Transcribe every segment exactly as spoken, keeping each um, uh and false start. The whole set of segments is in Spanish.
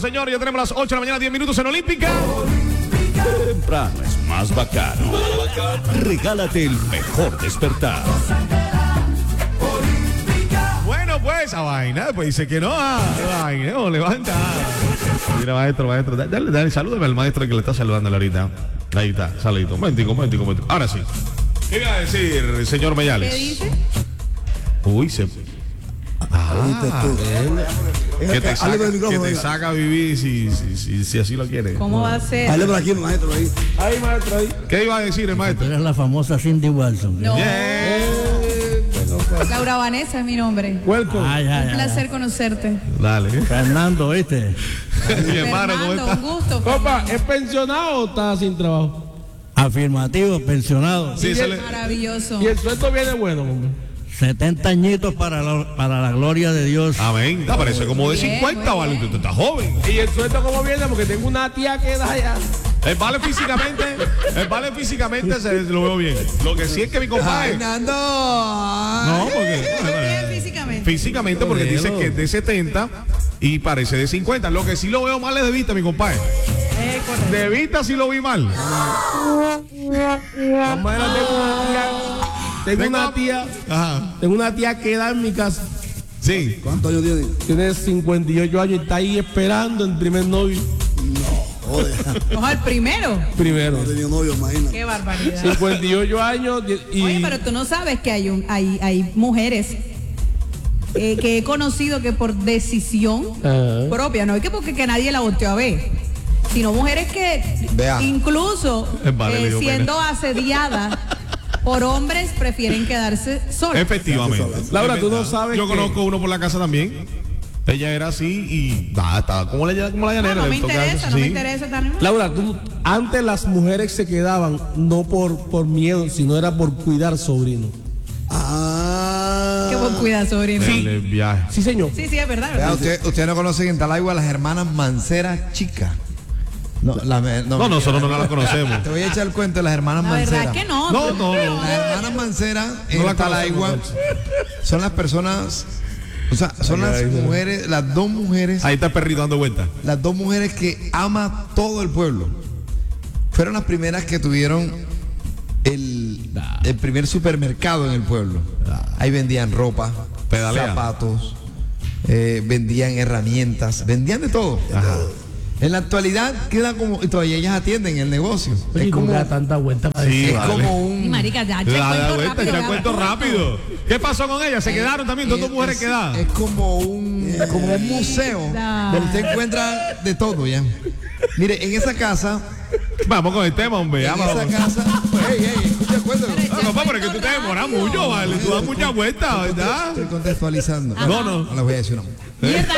señores, ya tenemos las ocho de la mañana, diez minutos en Olímpica. Temprano es más bacano. Regálate el mejor despertar. Bueno, pues, a vaina, pues dice que no, a vaina, no, levanta. Mira, maestro, maestro, dale, dale, salúdame al maestro que le está saludando ahorita. Ahí está, saludito, momentico, momentico, momentico. Ahora sí. ¿Qué iba a decir, señor Mayales? ¿Qué dice? Uy, se... Ah, que te saca, que te saca a vivir si, si, si, si así lo quiere. ¿Cómo va a ser? Dale por aquí, maestro, ahí. Ahí, maestro, ahí. ¿Qué iba a decir el maestro? Eres la famosa Cindy Wilson. No. Yeah. Laura Vanessa es mi nombre. Welcome. Ay, ay, Un ay, placer conocerte. Dale. Fernando, ¿viste? Mi hermano, ¿cómo Fernando, está? un gusto. Copa, Fernando. ¿es pensionado o está sin trabajo? Afirmativo, pensionado. Sí, se le... Maravilloso. Y el sueldo viene bueno, hombre. setenta añitos para la, para la gloria de Dios. Amén. Te parece como de Bien, cincuenta, muy vale. bien. Tú estás joven. ¿Y el sueldo cómo viene? Porque tengo una tía que da ya. El vale físicamente, el vale físicamente se lo veo bien. Lo que sí es que mi compadre. Fernando. No, porque. Bien físicamente. Físicamente, porque dice que es de setenta y parece de cincuenta. Lo que sí lo veo mal es de vista, mi compadre. Eh, correcto. De vista sí lo vi mal. Mamá, tengo una tía. Tengo una tía. Ajá. Tengo una tía que da en mi casa. Sí. ¿Cuántos años tiene? Tiene cincuenta y ocho años y está ahí esperando el primer novio. Joder, Ojo, el primero. Primero. no he tenido novio, imagínate. Qué barbaridad. cincuenta y ocho años y. Oye, pero tú no sabes que hay un, hay, hay mujeres eh, que he conocido que por decisión Ajá. propia, no es que porque que nadie la volteó a ver, sino mujeres que Vea. incluso Vale, eh, le dio siendo asediadas por hombres prefieren quedarse solas. Efectivamente. Laura, Es tú no verdad. sabes Yo que- conozco uno por la casa también. Ella era así y. Ah, estaba como la, como la No, llanera. no me le toca interesa, eso, no me sí. interesa tan. Laura, tú, antes las mujeres se quedaban no por, por miedo, sino era por cuidar sobrinos. Ah. Qué buen cuidado, sobrino. El, el viaje. Sí, señor. Sí, sí, es verdad. Vea, ¿verdad? usted, usted no conoce en Talaigua las hermanas Mancera Chica. No, la, me- No, mentira. nosotros no la conocemos. Te voy a echar el cuento de las hermanas La Mancera. verdad es que no. No, no, no. Las hermanas Mancera en No la Talaigua conocemos, son las personas, o sea, son las mujeres, las dos mujeres, Ahí está el perrito dando vueltas. las dos mujeres que ama todo el pueblo. Fueron las primeras que tuvieron el, el primer supermercado en el pueblo. Ahí vendían ropa, Pedalea. zapatos, eh, vendían herramientas, vendían de todo. Ajá. En la actualidad queda como, y todavía ellas atienden el negocio. Oye, Es no como, da tanta vuelta para Sí, es vale. como Y un... marica, ya, echa el Da, da cuento vuelta, rápido. echa el ya. cuento rápido. ¿Qué pasó con ellas? ¿Se quedaron también? ¿Dos, dos mujeres es, quedadas? es como un, como un museo No. donde usted encuentra de todo ya. Mire, en esa casa, Vamos con el tema, hombre. en Vamos. esa casa, hey, hey, escucha el cuento. Pero No, echa el compa, pero es que tú cuento te demoras rápido. mucho, vale. Tú das muchas vueltas, ¿verdad? Estoy contextualizando. No, no. No les voy a decir una. Mierda.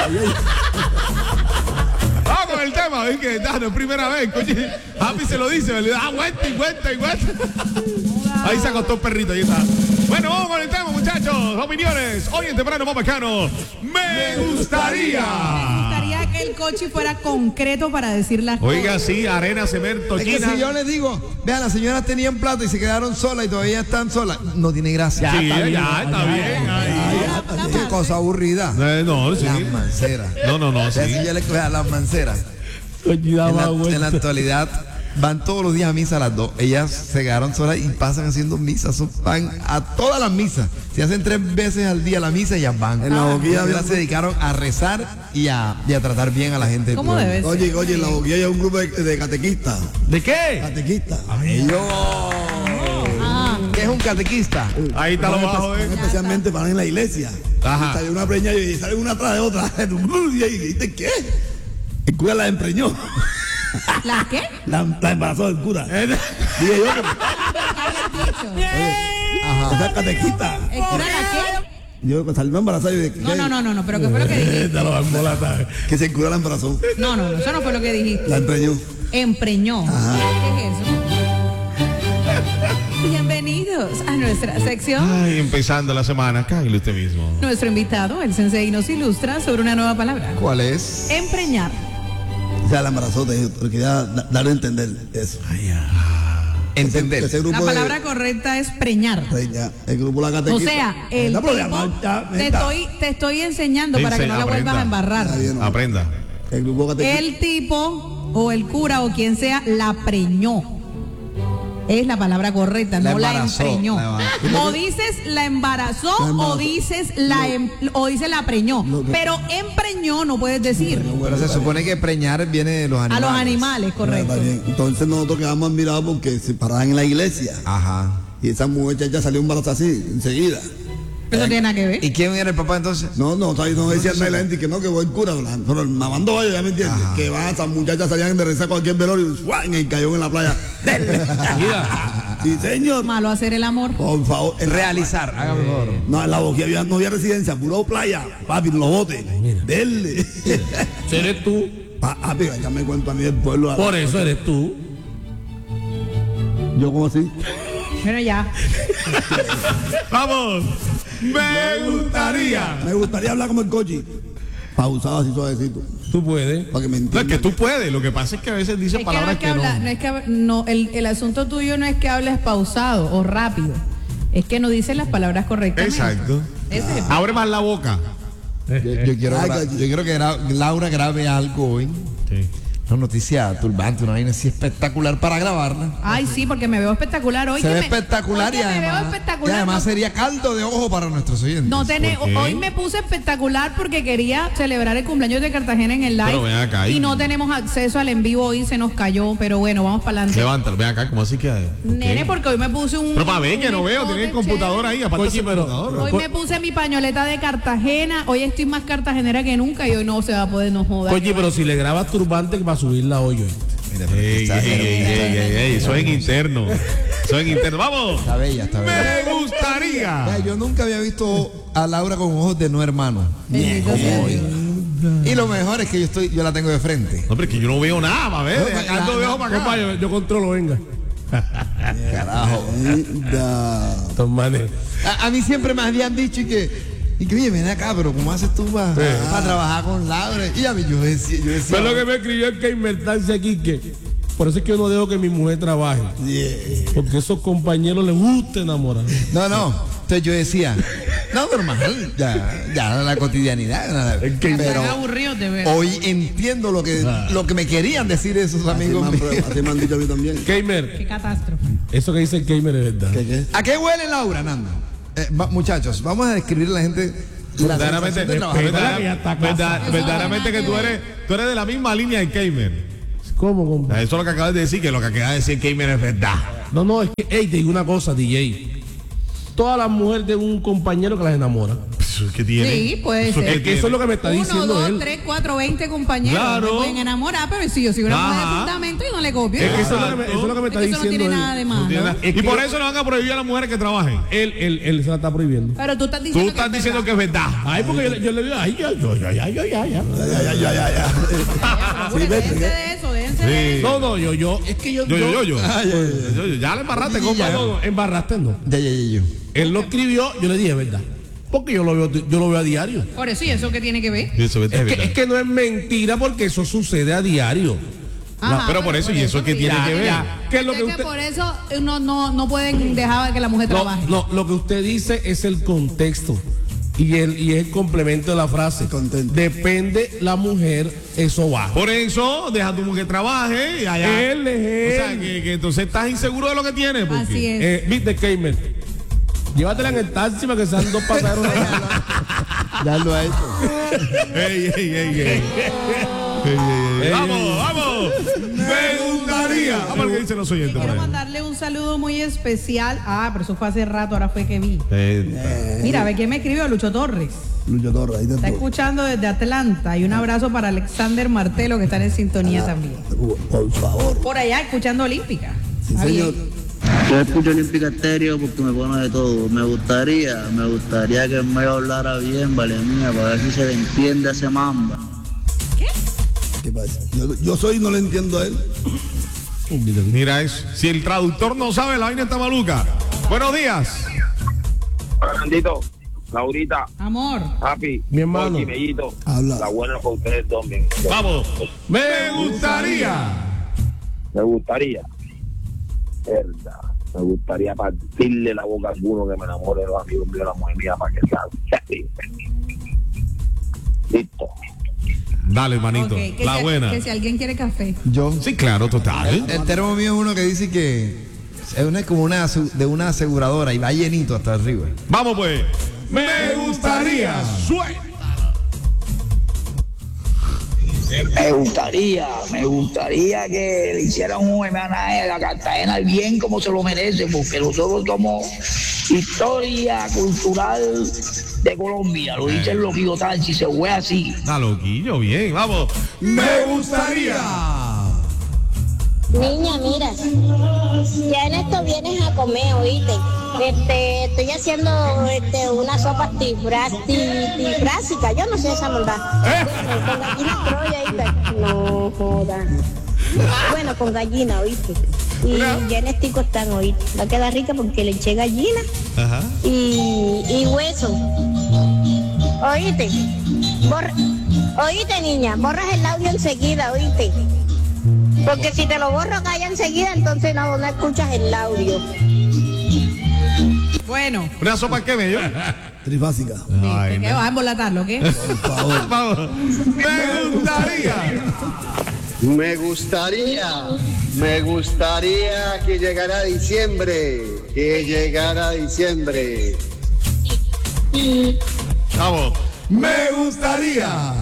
Vamos con el tema, es que da, no es primera vez. Coño, Happy se lo dice, le da vuelta y vuelta y vuelta. Ahí se acostó el perrito, ahí está. Bueno, vamos con el tema, muchachos. Opiniones. Hoy en Temprano Más Bacano. Me Me gustaría. gustaría que el coche fuera concreto para decir las Oiga, cosas. sí, arena, cemento, Es que china. si yo les digo, vean, las señoras tenían plata y se quedaron solas y todavía están solas, no tiene gracia. Sí, ya, está bien. ahí. Qué cosa aburrida. Eh, No, sí. Las manceras. No, no, no, O sea, sí. si yo le coge a las manceras. Oye, da En la, más vuelta. en la actualidad van todos los días a misa a las dos. Ellas se quedaron solas y pasan haciendo misas. Son- Van a todas las misas. Si hacen tres veces al día la misa, ellas van. En la boquilla Ellas había- se dedicaron a rezar y a, y a tratar bien a la gente del ¿Cómo pueblo. debe ser? Oye, oye, en la boquilla hay un grupo de, de catequistas. ¿De qué? Catequistas. Ellos. Ah, ¿Qué es un catequista? Ahí está lo Van bajo, espe- ¿eh? van especialmente para en la iglesia. Ajá. Y sale una preña y sale una atrás de otra. Y dice, ¿qué? El cura la empreñó. ¿las qué? La, la embarazó del cura. Dije yo, ¿Qué ajá. Esa catequista. ¿El cura la qué? Yo salió embarazada y dije, No, no, no, no, no, pero ¿qué fue lo que dijiste? Te lo va a embolatar. Que si el cura la embarazó. No, no, no, eso no fue lo que dijiste. La empreñó. Empreñó. ¿Qué es eso? Bienvenidos a nuestra sección. Ay, empezando la semana, cáguele usted mismo. Nuestro invitado, el sensei, nos ilustra sobre una nueva palabra. ¿Cuál es? Empreñar. O sea, la embarazó, te dije, pero quería da- darle a entender eso. Entender. Ese La grupo palabra de, correcta es preñar. preña, el grupo de la O catequista. sea, el No, pero tipo, ya, ya, te está. estoy, te estoy enseñando para que no Enseña, la vuelvas a aprenda. embarrar. Está bien, ¿no? Aprenda. El grupo catequista. El tipo o el cura o quien sea la preñó. Es la palabra correcta, La no la embarazó, empreñó. la embarazó. O dices la embarazó La embarazó. o dices la em- o dices la preñó. Lo que- Pero empreñó no puedes decir. Pero se supone que preñar viene de los A animales. los animales, Ah, correcto. está bien. Entonces nosotros quedamos admirados porque se paraban en la iglesia. Ajá. Y esa mujer ya salió embarazada así, enseguida. Eso no tiene nada que ver. ¿Y quién era el papá entonces? No, no, no, no decía nada la gente que no, que voy cura. Pero el mamando vaya, ya me entiendes. Ajá. Que van, esas muchachas salían de rezar cualquier velorio y ¡suan! Y cayó en la playa. Mira, Sí, señor. Malo hacer el amor. Por favor. en la- Realizar, hágame favor. No, en la boquilla había, no había residencia, puro playa. Papi, los botes. Dele. eres tú. Papi, ya me cuento a mí del pueblo. Por eso eres tú. Yo como así. Bueno, ya. Vamos. Me gustaría. Me gustaría hablar como el coche. Pausado así suavecito. Tú puedes. Para que me No, es entiendan. que tú puedes. Lo que pasa es que a veces dices Es que no palabras es que que, habla, no no. es que hab- no, el, el asunto tuyo no es que hables pausado o rápido. Es que no dices las palabras correctamente. Exacto. Ese es- Abre más la boca. Yo, yo quiero, Ay, gra- coño. yo quiero que gra- Laura grabe algo hoy. Sí. Una noticia turbante, una vaina así espectacular para grabarla. Ay, sí, porque me veo espectacular hoy. Se que ve me- espectacular hoy y que me veo además, y espectacular. además no- sería caldo de ojo para nuestros oyentes. no tené- ¿Por qué? hoy me puse espectacular porque quería celebrar el cumpleaños de Cartagena en el live. Pero ven acá, y- y no tenemos acceso al en vivo hoy, se nos cayó, pero bueno, vamos para adelante. Levántalo, ven acá, ¿cómo así que? Nene, porque hoy me puse un. Pero para ver que no un veo, escote tiene el computador ahí, aparte Oye, ese pero- computador. Hoy me puse mi pañoleta de Cartagena, hoy estoy más cartagenera que nunca y hoy no se va a poder no joder. Oye, pero si le grabas turbante para subirla hoy. hoy. Mira, pero Ey, está, ey, ey, ey, ey, ey, eso es en interno. Eso es en interno. ¡Vamos! está bella, está bella. Me gustaría. Mira, yo nunca había visto a Laura con ojos de no hermano. Bendito sea Como hoy. Dios. Y lo mejor es que yo estoy, yo la tengo de frente. No, pero es que yo no veo nada, para ver. No, Acá ando de ojo para Compa, acá. yo, yo controlo, venga. Carajo. Da. Estos manes. A, a mí siempre me habían dicho y que, y que oye, ven acá, pero ¿cómo haces tú para, para trabajar con Laura? Y a mí yo decía, yo decía Fue lo que me escribió el Keimer Tancia aquí, que por eso es que yo no dejo que mi mujer trabaje. Yeah. Porque a esos compañeros les gusta enamorar. no, no. Entonces yo decía, no, normal, ya, ya la cotidianidad. nada. Pero Están aburridos de ver. hoy entiendo lo que, lo que me querían decir esos Así me, amigos han, míos. así me han dicho a mí también. Keimer, Qué catástrofe. eso que dice el Keimer es verdad. ¿Qué, qué? ¿A qué huele Laura, Nando? Eh, va- muchachos, vamos a describir a la gente la Verdaderamente, sensación de trabajar. verdad que ya está verdad- casada. verdaderamente que tú eres, tú eres de la misma línea de Gamer. ¿Cómo, compa? Eso es lo que acabas de decir, que lo que acaba de decir Gamer es verdad. No, no, es que, hey, te digo una cosa, D J. Todas las mujeres de un compañero que las enamora. Eso es que tiene. Sí, puede Eso ser. que Es que eso es lo que me está Uno, diciendo dos, él. tres, cuatro, veinte compañeros. Claro. Me pueden enamorar, pero si yo soy una mujer de Ajá. fundamento y no le copio. Es que eso es lo que me, eso es lo que me Es está que eso no diciendo tiene él. nada de No malo. tiene nada. Es Y que por yo- eso le van a prohibir a las mujeres que trabajen. Él, él, él se la está prohibiendo. Pero tú estás Tú diciendo estás que diciendo es que es verdad. Ay, porque yo, yo le digo, ay, ya, ya, ya, ya, ya, ya, ya. Ya, ya, ya, ya, ya. verdad. Sí, vete, Déjense ¿qué? de eso, déjense de eso. No, no, yo, yo, es que yo, Yo, yo, yo, yo. Ay, ay, ay. Yo, yo. Ya le embarraste, Y compa. ya. No, no, embarraste no. Ya, ya, ya, yo. Él lo escribió, yo le dije, es verdad. Porque yo lo veo, yo lo veo a diario. Por eso, ¿y eso qué tiene que ver? Eso es Es que, verdad. es que no es mentira porque eso sucede a diario. Ajá, pero por eso, ¿y eso qué sí. tiene Ya, que ver? ya. ¿Qué es lo Es que que usted.? por eso no, no, no pueden dejar que la mujer No, trabaje. no, lo que usted dice es el contexto. Y el, y es el complemento de la frase. Contento. Depende la mujer, eso va. Por eso, deja a tu mujer que trabaje y allá. Él es O sea, él. que, que entonces estás inseguro de lo que tienes. porque- Así es. Eh, Viste, Keimer. Llévatela en el taxi para que sean dos pasajeros. Ya lo ha hecho. Ey, ey, ey, ey. Ey, ey, ey. Vamos, vamos. Me gustaría. Vamos a ver qué dicen los oyentes. por Quiero ahí. mandarle un saludo muy especial. Ah, pero eso fue hace rato, ahora fue que vi. Eh, Mira, ve quién me escribió, Lucho Torres. Lucho Torres, ahí te Está escuchando desde Atlanta. Y un abrazo para Alexander Martelo, que están en sintonía también. Por favor. Por allá, escuchando Olímpica. Sí, Está señor. bien. Yo escucho Olímpica Estéreo porque me pone de todo. Me gustaría, me gustaría que me hablara bien, vale mía, para ver si se le entiende a ese mamba. ¿Qué pasa? Yo, yo soy y no le entiendo a él. Mira eso. Si el traductor no sabe, la vaina está maluca. Buenos días. Fernandito, Laurita, Amor. papi, Mi hermano. Ochi, Mellito, Habla. la buena para ustedes dos, mi- Vamos. Me gustaría. Me gustaría, verdad, me gustaría partirle la boca a alguno que me enamore de los amigos míos, la mujer mía, para que sea feliz. Listo. Dale, manito. Ok, que la si, buena. Que si alguien quiere café. Yo. Sí, claro, total. El, el termo mío es uno que dice que es una, como una asu- de una aseguradora y va llenito hasta arriba. Vamos pues. Me gustaría. Suelta. Me gustaría, me gustaría que le hicieran un homenaje a la Cartagena bien como se lo merece, porque nosotros somos historia cultural de Colombia, lo dice el loquillo Tanchi, se fue así. Ah, loquillo, bien, vamos. Me gustaría. Niña, mira, ya en esto vienes a comer, oíste. Este, estoy haciendo este, una sopa tifra- ti- tifrásica, yo no sé esa maldad. Bueno, con gallina croya, oíste. No joda. Bueno, con gallina, oíste. Y ya en estico están, oíste. Va a quedar rica porque le eché gallina Ajá. y, y hueso. Oíste. Borra, oíste, niña, borras el audio enseguida, oíste. Porque si te lo borro acá enseguida, entonces no, no escuchas el audio. Bueno. ¿Una sopa qué, bello? Trifásica. Ay, ¿Qué no. va a embolatarlo, qué? Por favor. Vamos. Me gustaría. Me gustaría, me gustaría que llegara diciembre, que llegara diciembre. Vamos. Me gustaría.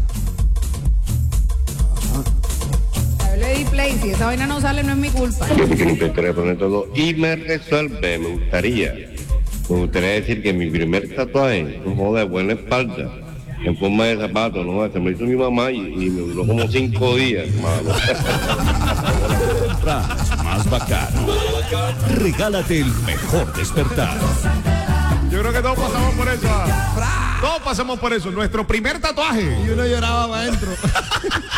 Le di play, si esa vaina no sale no es mi culpa. Yo porque nunca estoy poner todo y me resuelve, me gustaría. Me gustaría decir que mi primer tatuaje, un joda de buena espalda, en forma de zapato, ¿no? Se me hizo mi mamá y, y me duró como cinco días, hermano. Tempranas más bacano. Regálate el mejor despertar. Yo creo que todos pasamos por eso. ah. Todos pasamos por eso. Nuestro primer tatuaje. Y uno lloraba para adentro.